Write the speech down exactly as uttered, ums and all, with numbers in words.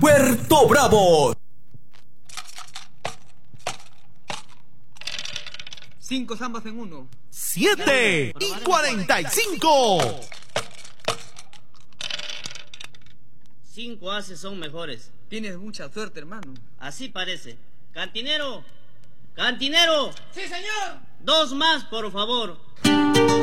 Puerto Bravo. Cinco zambas en uno. Siete y cuarenta y cinco. Cinco haces son mejores. Tienes mucha suerte, hermano. Así parece. Cantinero, cantinero. Sí, señor. Dos más, por favor.